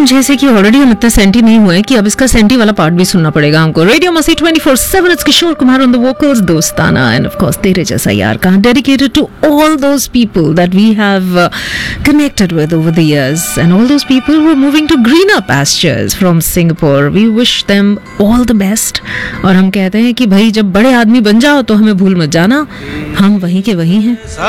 जैसे कि ऑलरेडी हम इतना सेंटी नहीं हुए कि अब इसका सेंटी वाला पार्ट भी सुनना पड़ेगा हमको. रेडियो मस्ती 24/7, it's Kishore Kumar on the vocals, दोस्ताना, एंड ऑफ कोर्स तेरे जैसा यार का, dedicated to all those people that we have connected with over the years, and all those people who are moving to greener pastures from Singapore. We wish them all the best. और हम कहते हैं कि भाई जब बड़े आदमी बन जाओ तो हमें भूल मत जाना, हम वहीं के वहीं हैं.